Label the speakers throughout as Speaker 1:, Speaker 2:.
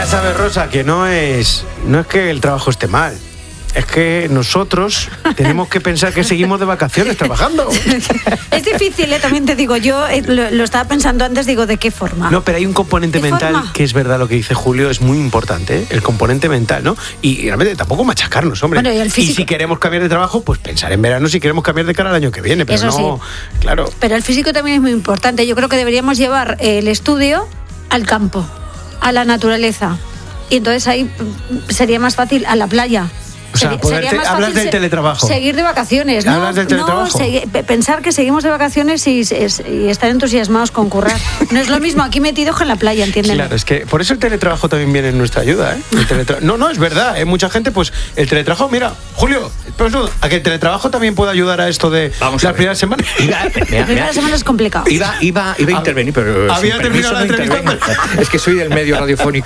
Speaker 1: Ya sabes, Rosa, que no es que el trabajo esté mal. Es que nosotros tenemos que pensar que seguimos de vacaciones trabajando.
Speaker 2: Es difícil, también te digo, yo lo estaba pensando antes, digo, ¿de qué forma?
Speaker 1: No, pero hay un componente mental
Speaker 2: forma?
Speaker 1: que es verdad lo que dice Julio, es muy importante, el componente mental, ¿no? Y realmente tampoco machacarnos, hombre.
Speaker 2: Bueno, y el físico.
Speaker 1: Y si queremos cambiar de trabajo, pues pensar en verano si queremos cambiar de cara al año que viene, pero
Speaker 2: Eso
Speaker 1: no,
Speaker 2: sí.
Speaker 1: Claro.
Speaker 2: Pero el físico también es muy importante. Yo creo que deberíamos llevar el estudio al campo, a la naturaleza. Y entonces ahí sería más fácil a la playa.
Speaker 1: O sea, hablas del teletrabajo.
Speaker 2: Seguir de vacaciones, ¿no?
Speaker 1: ¿Hablas del teletrabajo?
Speaker 2: Pensar que seguimos de vacaciones y estar entusiasmados con currar. No es lo mismo aquí metidos que en la playa, ¿entienden?
Speaker 1: Claro, es que por eso el teletrabajo también viene en nuestra ayuda, ¿eh? No, es verdad, ¿eh? Mucha gente, pues, el teletrabajo, mira, Julio, a que el teletrabajo también puede ayudar a esto de las primeras semanas.
Speaker 2: La primera semana es complicado.
Speaker 3: Iba a intervenir, pero...
Speaker 1: Había terminado la entrevista.
Speaker 3: Es que soy del medio radiofónico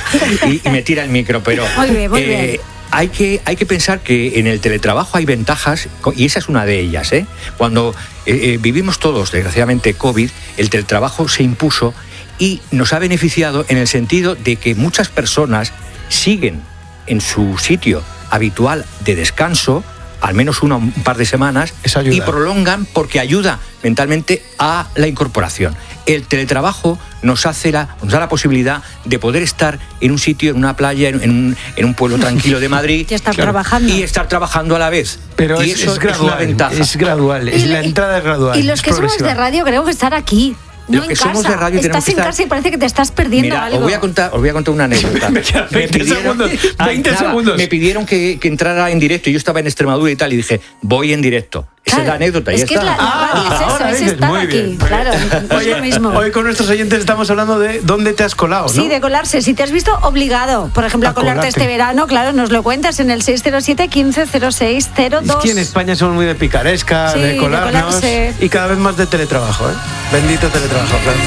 Speaker 3: y me tira el micro, pero...
Speaker 2: Muy bien.
Speaker 3: Hay que pensar que en el teletrabajo hay ventajas, y esa es una de ellas, ¿eh? Cuando vivimos todos, desgraciadamente, COVID, el teletrabajo se impuso y nos ha beneficiado en el sentido de que muchas personas siguen en su sitio habitual de descanso, al menos un par de semanas, y prolongan porque ayuda mentalmente a la incorporación. El teletrabajo nos da la posibilidad de poder estar en un sitio, en una playa, en un pueblo tranquilo de Madrid
Speaker 2: y estar trabajando.
Speaker 3: Y estar trabajando a la vez.
Speaker 1: Pero
Speaker 3: y
Speaker 1: eso
Speaker 3: es
Speaker 1: gradual,
Speaker 3: una ventaja.
Speaker 1: Es gradual, la entrada es gradual.
Speaker 2: Y los que somos de radio queremos estar aquí. No en casa.
Speaker 3: De radio,
Speaker 2: estás en casa y parece que te estás perdiendo algo.
Speaker 3: Os voy a contar una anécdota.
Speaker 1: 20 segundos.
Speaker 3: Me pidieron que entrara en directo y yo estaba en Extremadura y tal, y dije, voy en directo. Esa es la anécdota.
Speaker 2: Es que la radio es estar
Speaker 1: muy
Speaker 2: aquí.
Speaker 1: Bien.
Speaker 2: Claro, es lo mismo.
Speaker 1: Hoy con nuestros oyentes estamos hablando de dónde te has colado, ¿no?
Speaker 2: Sí, de colarse. Si te has visto obligado, por ejemplo, a colarte este verano, claro, nos lo cuentas en el 607-150602.
Speaker 1: Es que en España somos muy de picaresca,
Speaker 2: sí,
Speaker 1: de colarnos
Speaker 2: colarse.
Speaker 1: y cada vez más de teletrabajo, ¿eh? Bendito teletrabajo, claro.